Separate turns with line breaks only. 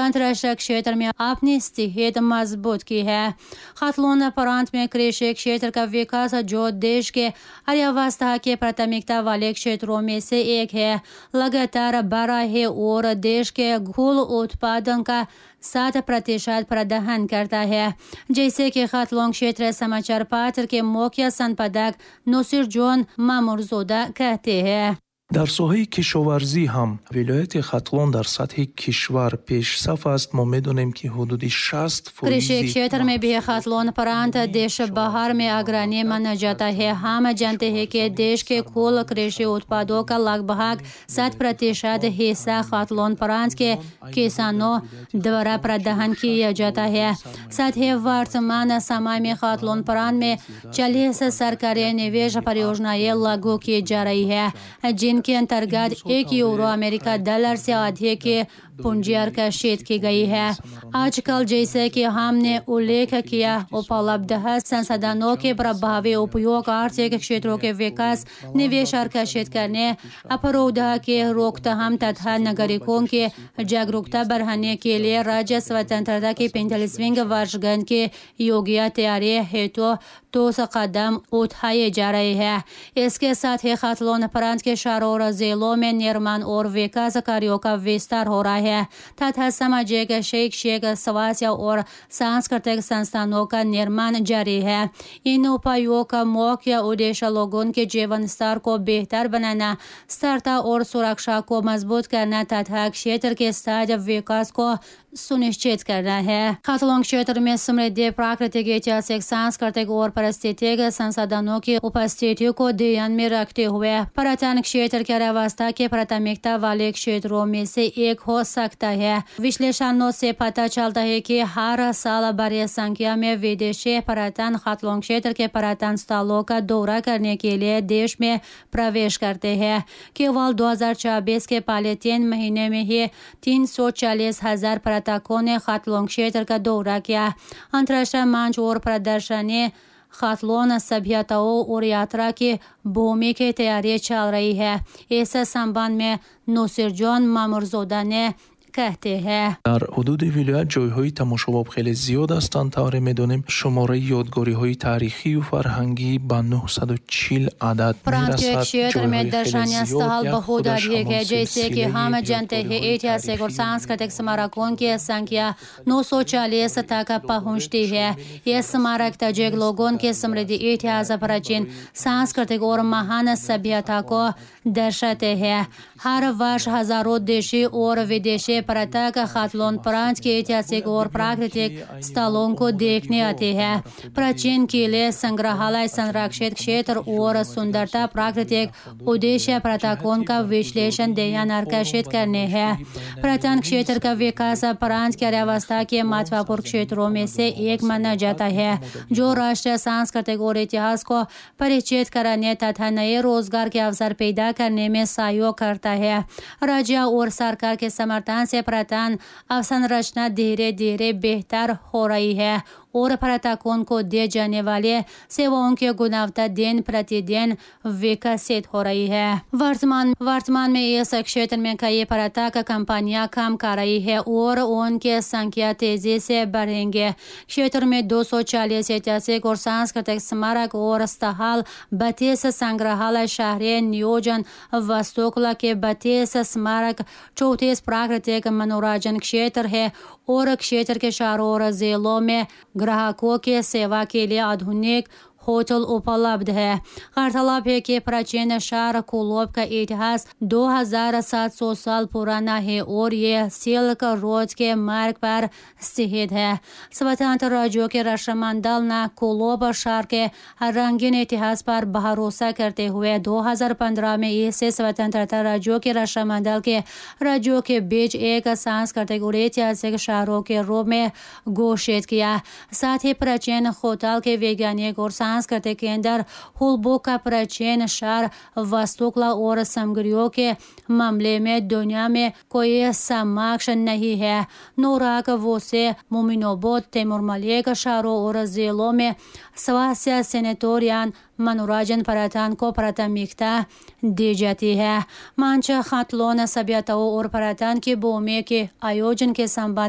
अंतर्राष्ट्रीय क्षेत्र में अपनी स्थिति मजबूत की है। खतलोन प्रांत में कृषि क्षेत्र का विकास जो देश के अर्थव्यवस्था के प्राथमिकता वाले क्षेत्रों में से एक है, लगातार बढ़ा है और देश के कुल उत्पादन का 7% प्रदान करता है। जैसे कि खतलोन क्षेत्र समाचार पत्र के मुख्य संपादक नसीर जॉन मामुरजोदा कहते हैं।
در ساحه کشاورزی هم ولایت خطلان در سطح کشور پیشرفت است. ما میدونیم که حدود 60%
कृषि क्षेत्र में भी खतलोन प्रांत देश बाहर में अग्रणी माना जाता है। हम जानते हैं कि देश के कुल कृषि उत्पादों का लगभग 7% हिस्सा खतलोन प्रांत के किसानों द्वारा प्रदान किया जाता है। साथ ही वर्तमान समय में खतलोन प्रांत में 40 सरकारी निवेश परियोजनाएं लागू की जा रही है, जिनके अंतर्गत €1 अमेरिका डॉलर से अधिक की पूंजी आकर्षित की गई है। आजकल जैसे कि हमने उल्लेख किया, उपलब्ध संसाधनों के प्रभावी उपयोग, आर्थिक क्षेत्रों के विकास, निवेश आकर्षित करने, अपराध की रोकथाम तथा नागरिकों की जागरूकता बढ़ाने के लिए राज्य स्वतंत्रता की 45वीं वर्षगांठ की योग्य तैयारी हेतु ठोस कदम उठाए जा रहे हैं। इसके साथ ही खतलोन प्रांत के शहरों और जिलों में निर्माण और विकास कार्यों का विस्तार हो रहा है तथा सामाजिक, शैक्षिक, स्वास्थ्य और सांस्कृतिक संस्थानों का निर्माण जारी है। इन उपायों का मुख्य उद्देश्य लोगों के जीवन स्तर को बेहतर बनाना, स्थिरता और सुरक्षा को मजबूत करना तथा क्षेत्र के साथ विकास को सुनिश्चित करना है। खतलोन क्षेत्र में समृद्ध प्राकृतिक, ऐतिहासिक, सांस्कृतिक और पारिस्थितिक संसाधनों की उपस्थिति को ध्यान में रखते हुए पर्यटन क्षेत्र की अर्थव्यवस्था के प्राथमिकता वाले क्षेत्रों में से एक हो सकता है। विश्लेषणों से पता चलता है कि हर साल बड़ी संख्या में विदेशी पर्यटन खतलोन क्षेत्र के पर्यटन स्थलों का दौरा करने के लिए देश में प्रवेश करते हैं। केवल 2024 के पहले 3 महीने में ही 340,000 पर्यटकों ने खतलोन क्षेत्र का दौरा किया। अंतर्राष्ट्रीय मंच और प्रदर्शनी खतलोन सभ्यताओं और यात्रा की भूमि की तैयारी चल रही है। इस संबंध में नसीर जॉन मामुरजोदा ने कहते हैं
در حدود ولایت جایهای تماشاباب خیلی زیاد هستند. طور میدونیم شماره یادگاری‌های تاریخی و فرهنگی به 940 عدد
میرسد. क्षेत्र में दर्शनीय स्थल बहुत अधिक है। जैसे कि हम जानते हैं, ऐतिहासिक और सांस्कृतिक स्मारकों की संख्या 940 तक पहुंचती है। ये स्मारक तजिक लोगों के समृद्ध इतिहास, प्राचीन सांस्कृतिक और महान सभ्यता को दर्शाते हैं। हर वर्ष हजारों देशी और विदेशी पर्यटक खतलोन प्रांत के ऐतिहासिक और प्राकृतिक स्थलों को देखने आते हैं। प्राचीन किले, संग्रहालय, संरक्षित क्षेत्र और सुंदरता प्राकृतिक उद्देश्य पर्यटकों का विश्लेषण ध्यान आकर्षित करने हैं। पर्यटन क्षेत्र का विकास प्रांत की अर्थव्यवस्था के महत्वपूर्ण क्षेत्रों में से एक माना जाता है, जो राष्ट्रीय सांस्कृतिक और इतिहास को परिचित कराने तथा नए रोजगार के अवसर पैदा करने में सहयोग करता है। राज्य और सरकार के समर्थन से पर्यटन अवसंरचना धीरे धीरे बेहतर हो रही है और पर्यटकों को दी जाने वाले सेवाओं की गुणवत्ता दिन प्रतिदिन विकसित हो रही है। वर्तमान में इस क्षेत्र में कई पर्यटक कंपनियां काम कर रही है और उनकी संख्या तेजी से बढ़ेंगे। क्षेत्र में 240 ऐतिहासिक और सांस्कृतिक स्मारक और स्थल, 32 संग्रहालय, शहरी नियोजन, वास्तुकला के 32 स्मारक, 34 प्राकृतिक मनोरंजन क्षेत्र है और क्षेत्र के शहरों और जिलों में ग्राहकों के सेवा के लिए आधुनिक होटल उपलब्ध है। गौरतलब है कि प्राचीन शहर कोलोब का इतिहास 2700 साल पुराना है और ये सिल्क रोड के मार्ग पर स्थित है। स्वतंत्र राज्यों के राष्ट्रमंडल ने कोलोब शहर के रंगीन इतिहास पर भरोसा करते हुए 2015 में इसे स्वतंत्रता राज्यों के राष्ट्रमंडल के राज्यों के बीच एक सांस्कृतिक और ऐतिहासिक शहरों के रूप में घोषित किया। साथ ही प्राचीन होटल के वैज्ञानिक और सांस्कृतिक केंद्र हुलबो का प्राचीन शहर वास्तुकला और सामग्रियों के मामले में दुनिया में कोई समकक्ष नहीं है। नोराक, वोसे, मोमिनोबोद, तैमूर मलिक शहरों और जिलों में स्वास्थ्य, सैनिटोरियन, मनोरंजन पर्यटन को प्राथमिकता दी जाती है। मंच खतलोन सभ्यताओं और पर्यटन की भूमि के आयोजन के संबंध